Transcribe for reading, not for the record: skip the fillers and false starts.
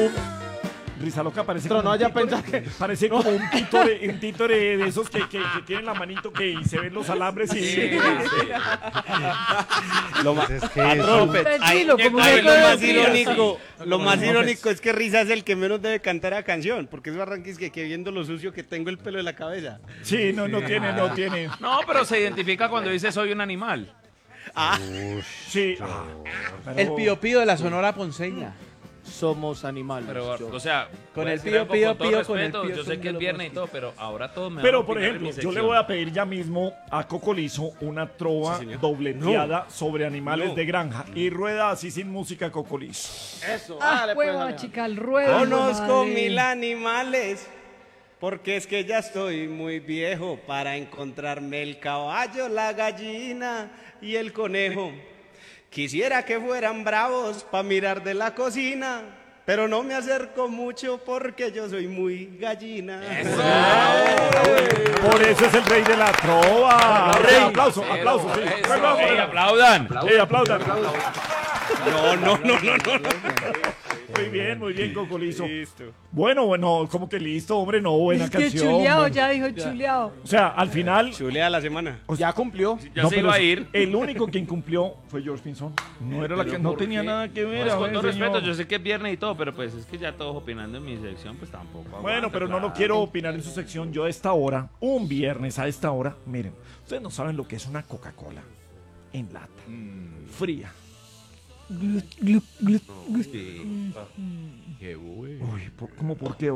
Risa loca parece Pero como no un haya títore, pensado que... parece como un títore de esos que tienen la manito que y se ven los alambres y Lo más, Es que patrón, Tranquilo, como ahí una lo más cosa irónico, lo más no, irónico es que Risa es el que menos debe cantar la canción, porque es Barranquis que viendo lo sucio que tengo el pelo de la cabeza. sí, no tiene. No, pero se identifica cuando dice soy un animal. Sí. El pío pío de la Sonora Ponceña. Somos animales. Pero, yo. o sea, Con puede el ser pío, algo pío, con todo pío, con el respeto, pío, yo sé con que es el viernes y pío. todo, pero ahora todos me van Pero a por opinar en ejemplo, mi yo le sección. voy a pedir ya mismo a Cocolizo una trova dobleteada sobre animales de granja y rueda así sin música Cocolizo. Eso, Ah, dale, pues, hueva, dale. chica, el ruedo. Conozco madre. 1000 animales, porque es que ya estoy muy viejo para encontrarme el caballo, la gallina y el conejo. Quisiera que fueran bravos para mirar de la cocina, pero no me acerco mucho porque yo soy muy gallina. Por eso es el rey de la trova. Aplauso, Pero, aplauso, sí. eso, Bueno, ey, aplaudan. aplaudan. No. Muy bien, Cocolizo. Bueno, como que listo, hombre, no, buena Es que canción. chuleado, bueno. ya dijo chuleado. O sea, al final, Chulea la semana. Ya cumplió. Ya se pero iba a ir. el único que incumplió fue George Pinzón. No era la que no tenía nada que ver. Pues, a con ver, todo señor. respeto, yo sé que es viernes y todo, pero pues es que ya todos opinando en mi sección, pues tampoco. Bueno, aguanta, pero no lo claro. quiero opinar en su sección. Yo a esta hora, un viernes a esta hora, miren, ustedes no saben lo que es una Coca-Cola en lata, fría. Glut, glut, glut, glut. Sí. Qué bueno. Uy, ¿cómo por qué?